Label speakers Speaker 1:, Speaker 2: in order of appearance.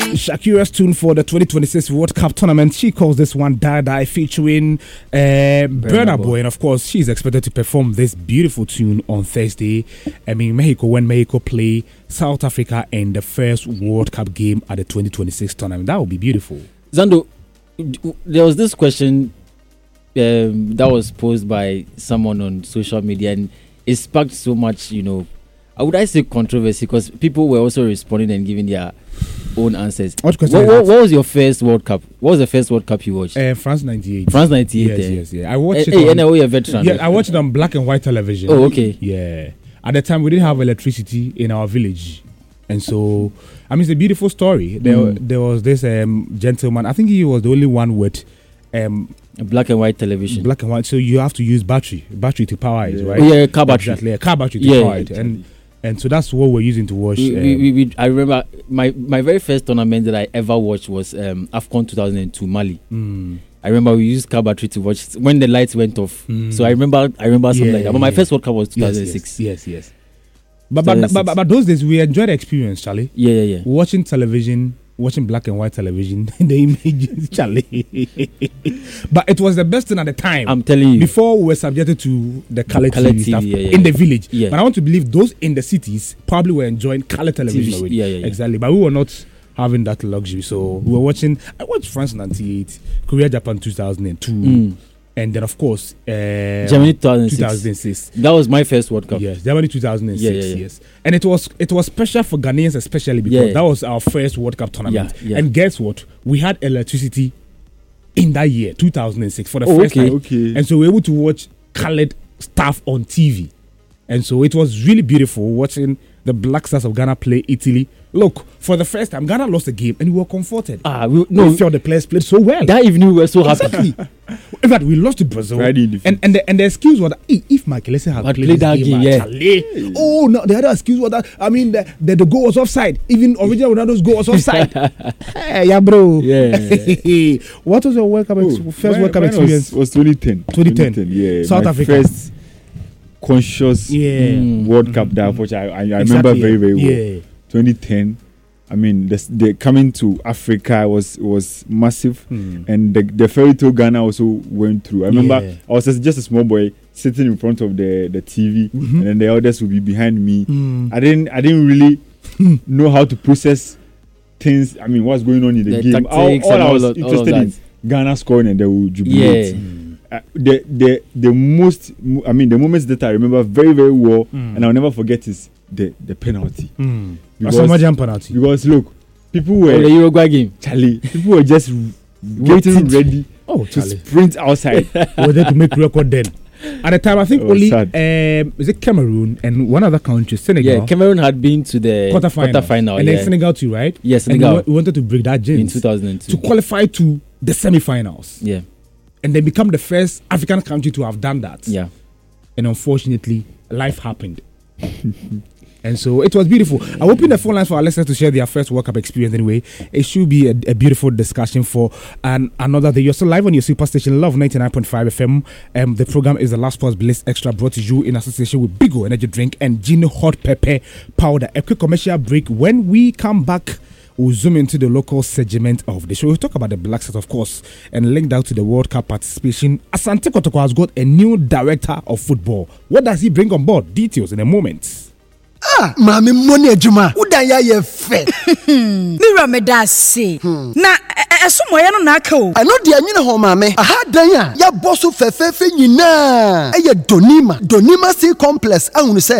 Speaker 1: Shakira's tune for the 2026 World Cup tournament. She calls this one Die featuring Burna Boy. And of course, she's expected to perform this beautiful tune on Thursday. Mexico, when Mexico play South Africa in the first World Cup game at the 2026 tournament. That would be beautiful.
Speaker 2: Zando, there was this question that was posed by someone on social media, and it sparked so much, would I say controversy, because people were also responding and giving their own answers. What was your first World Cup? What was the first World Cup you watched?
Speaker 1: France 98.
Speaker 2: France 98.
Speaker 1: Yes. I watched it.
Speaker 2: You're a veteran.
Speaker 1: Yeah, I watched it on black and white television.
Speaker 2: Oh, okay.
Speaker 1: Yeah. At the time, we didn't have electricity in our village. And so, it's a beautiful story. There was this gentleman, I think he was the only one with
Speaker 2: black and white television.
Speaker 1: Black and white, so you have to use battery to power it, right?
Speaker 2: Yeah, car battery.
Speaker 1: Exactly, a car battery to power it. And so that's what we're using to watch.
Speaker 2: I remember my very first tournament that I ever watched was AFCON 2002 Mali. I remember we used car battery to watch when the lights went off. So I remember something like that. But my first World Cup was 2006.
Speaker 1: Yes. But those days we enjoyed the experience, Charlie.
Speaker 2: Yeah.
Speaker 1: Watching television, watching black and white television, the images, Charlie. But it was the best thing at the time.
Speaker 2: I'm telling you.
Speaker 1: Before we were subjected to the color TV stuff in the village. Yeah. But I want to believe those in the cities probably were enjoying color television already.
Speaker 2: Yeah.
Speaker 1: Exactly. But we were not having that luxury. So we were I watched France 98, Korea, Japan 2002. And then, of course,
Speaker 2: Germany 2006. That was my first World Cup.
Speaker 1: Yes, Germany 2006. Yes, and it was special for Ghanaians, especially because that was our first World Cup tournament. Yeah. And guess what? We had electricity in that year, 2006, for the first time. Okay. And so we were able to watch colored stuff on TV. And so it was really beautiful watching the Black Stars of Ghana play Italy. Look, for the first time, Ghana lost the game and we were comforted. We felt the players played so well.
Speaker 2: That evening, we were so happy.
Speaker 1: Exactly. In fact, we lost to Brazil. And the excuse was that if Makelese had played that game, no, the other excuse was that, the goal was offside. Even original Ronaldo's goal was offside. Hey, bro.
Speaker 2: Yeah.
Speaker 1: What was your first World Cup experience?
Speaker 3: Was 2010.
Speaker 1: 2010.
Speaker 3: Yeah.
Speaker 1: South Africa.
Speaker 3: First conscious World Cup that I remember very, very well. Yeah. 2010. The coming to Africa was massive, and the ferry to Ghana also went through. I remember I was just a small boy sitting in front of the TV, and then the elders would be behind me. I didn't really know how to process things. What's going on in the game? All I was interested in Ghana scoring, and they would jubilate. The moments that I remember very, very well, and I'll never forget is the penalty. Because look, people were
Speaker 2: the Uruguay game.
Speaker 3: Charlie, people were just getting ready to sprint outside.
Speaker 1: Were there to make record then. At the time, I think only is it Cameroon and one other country, Senegal.
Speaker 2: Yeah, Cameroon had been to the quarterfinal,
Speaker 1: and then Senegal too, right?
Speaker 2: Yes, Senegal.
Speaker 1: And we wanted to break that jinx
Speaker 2: in 2002
Speaker 1: to qualify to the semi-finals.
Speaker 2: Yeah,
Speaker 1: and then become the first African country to have done that.
Speaker 2: Yeah,
Speaker 1: and unfortunately, life happened. And so it was beautiful. I open the phone lines for our listeners to share their first World Cup experience anyway. It should be a beautiful discussion for another day. You're still live on your superstation, Love 99.5 FM. The program is the Last Sports Bliss Extra, brought to you in association with Bigo Energy Drink and Gino Hot Pepper Powder. A quick commercial break. When we come back, we'll zoom into the local segment of the show. We'll talk about the Black Stars, of course, and link down to the World Cup participation. Asante Kotoko has got a new director of football. What does he bring on board? Details in a moment.
Speaker 4: Mami money ejuma udanya ye fe
Speaker 5: Mira me da say na esomoye no na aka o
Speaker 4: I know de anyine ho mami aha dan ya boso fefefe nyina eye Donima C complex ahunu say